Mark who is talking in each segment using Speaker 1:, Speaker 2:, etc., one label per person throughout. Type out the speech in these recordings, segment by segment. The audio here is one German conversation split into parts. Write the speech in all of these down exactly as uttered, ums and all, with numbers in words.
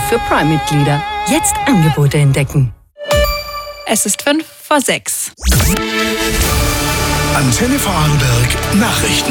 Speaker 1: für Prime-Mitglieder. Jetzt Angebote entdecken.
Speaker 2: Es ist fünf vor sechs.
Speaker 3: Antenne Vorarlberg Nachrichten.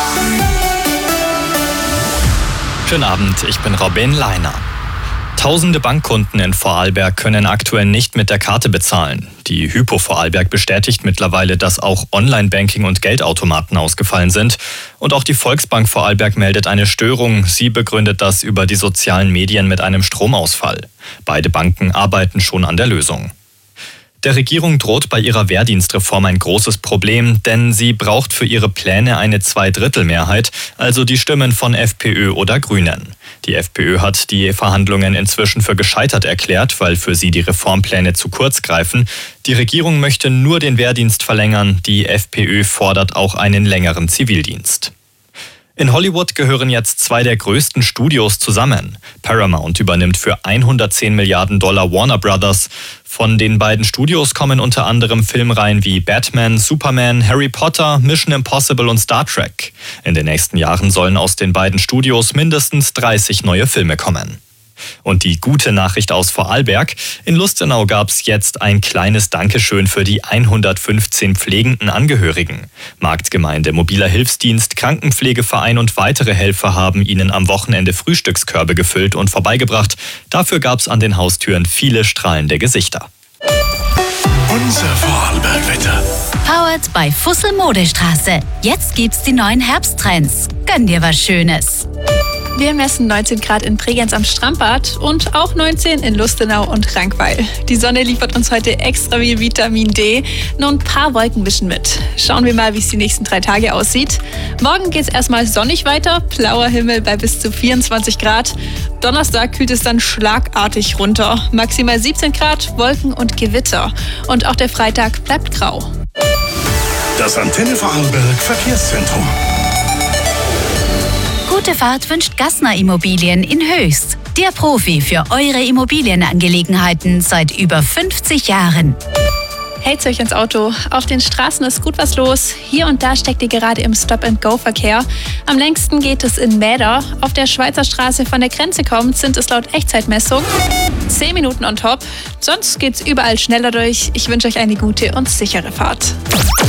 Speaker 4: Schönen Abend, ich bin Robin Leiner. Tausende Bankkunden in Vorarlberg können aktuell nicht mit der Karte bezahlen. Die Hypo Vorarlberg bestätigt mittlerweile, dass auch Online-Banking und Geldautomaten ausgefallen sind. Und auch die Volksbank Vorarlberg meldet eine Störung. Sie begründet das über die sozialen Medien mit einem Stromausfall. Beide Banken arbeiten schon an der Lösung. Der Regierung droht bei ihrer Wehrdienstreform ein großes Problem, denn sie braucht für ihre Pläne eine Zweidrittelmehrheit, also die Stimmen von FPÖ oder Grünen. Die FPÖ hat die Verhandlungen inzwischen für gescheitert erklärt, weil für sie die Reformpläne zu kurz greifen. Die Regierung möchte nur den Wehrdienst verlängern, die FPÖ fordert auch einen längeren Zivildienst. In Hollywood gehören jetzt zwei der größten Studios zusammen. Paramount übernimmt für hundertzehn Milliarden Dollar Warner Brothers. Von den beiden Studios kommen unter anderem Filmreihen wie Batman, Superman, Harry Potter, Mission Impossible und Star Trek. In den nächsten Jahren sollen aus den beiden Studios mindestens dreißig neue Filme kommen. Und die gute Nachricht aus Vorarlberg: In Lustenau gab es jetzt ein kleines Dankeschön für die hundertfünfzehn pflegenden Angehörigen. Marktgemeinde, mobiler Hilfsdienst, Krankenpflegeverein und weitere Helfer haben ihnen am Wochenende Frühstückskörbe gefüllt und vorbeigebracht. Dafür gab es an den Haustüren viele strahlende Gesichter.
Speaker 3: Unser Vorarlberg-Wetter.
Speaker 5: Powered bei Fussel Modestraße. Jetzt gibt's die neuen Herbsttrends. Gönn dir was Schönes.
Speaker 2: Wir messen neunzehn Grad in Bregenz am Strandbad und auch neunzehn in Lustenau und Rankweil. Die Sonne liefert uns heute extra viel Vitamin D. Nur ein paar Wolken mischen mit. Schauen wir mal, wie es die nächsten drei Tage aussieht. Morgen geht es erstmal sonnig weiter. Blauer Himmel bei bis zu vierundzwanzig Grad. Donnerstag kühlt es dann schlagartig runter. Maximal siebzehn Grad, Wolken und Gewitter. Und auch der Freitag bleibt grau.
Speaker 3: Das Antenne Vorarlberg Verkehrszentrum.
Speaker 5: Gute Fahrt wünscht Gassner Immobilien in Höchst. Der Profi für eure Immobilienangelegenheiten seit über fünfzig Jahren.
Speaker 2: Hält's euch ins Auto. Auf den Straßen ist gut was los. Hier und da steckt ihr gerade im Stop-and-Go-Verkehr. Am längsten geht es in Mäder. Auf der Schweizer Straße von der Grenze kommt, sind es laut Echtzeitmessung zehn Minuten on top. Sonst geht's überall schneller durch. Ich wünsche euch eine gute und sichere Fahrt.